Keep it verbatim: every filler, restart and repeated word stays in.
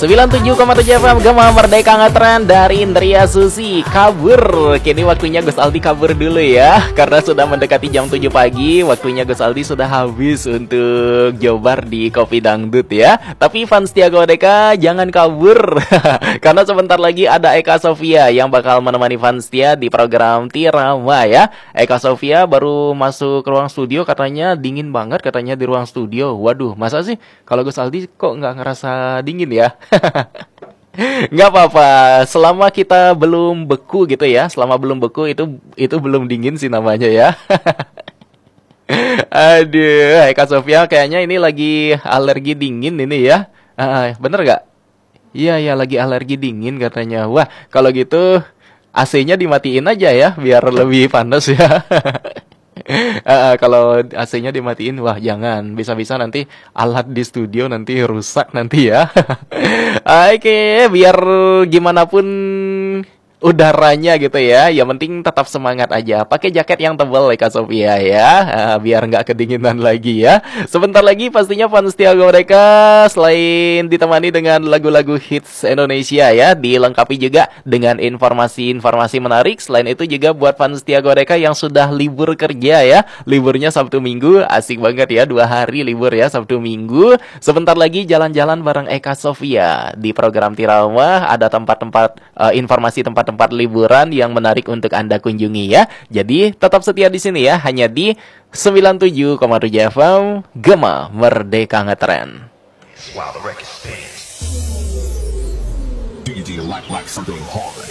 sembilan puluh tujuh koma tujuh F M Gema Merdeka Ngetren dari Indria Susi. Kabur. Kini waktunya Gus Aldi kabur dulu ya, karena sudah mendekati jam tujuh pagi. Waktunya Gus Aldi sudah habis untuk jobar di Kopi Dangdut ya. Tapi fans setia Merdeka jangan kabur karena sebentar lagi ada Eka Sofia yang bakal menemani fans setia di program Tirama ya. Eka Sofia baru masuk ke ruang studio, katanya dingin banget katanya di ruang studio. Waduh, masa sih? Kalau Gus Aldi kok nggak ngerasa dingin ya? Nggak apa-apa, selama kita belum beku gitu ya, selama belum beku itu itu belum dingin sih namanya ya. Aduh, Eka Sofia kayaknya ini lagi alergi dingin ini ya. Ah, bener nggak? Iya ya, lagi alergi dingin katanya. Wah, kalau gitu A C-nya dimatiin aja ya, biar lebih panas ya. Uh, kalau A C-nya dimatiin, wah jangan, bisa-bisa nanti alat di studio nanti rusak nanti ya. Oke, biar gimana pun udaranya gitu ya, yang penting tetap semangat aja. Pakai jaket yang tebal Eka Sofia ya, uh, biar nggak kedinginan lagi ya. Sebentar lagi pastinya fans setia mereka selain ditemani dengan lagu-lagu hits Indonesia ya, dilengkapi juga dengan informasi-informasi menarik. Selain itu juga buat fans setia mereka yang sudah libur kerja ya, liburnya Sabtu Minggu, asik banget ya, dua hari libur ya, Sabtu Minggu. Sebentar lagi jalan-jalan bareng Eka Sofia di program Tirama. Ada tempat-tempat uh, informasi tempat-tempat tempat liburan yang menarik untuk Anda kunjungi ya. Jadi tetap setia di sini ya, hanya di sembilan puluh tujuh koma tujuh F M Gema Merdeka Ngetren. Wow, the record spins. Do you, do you like, like something hard?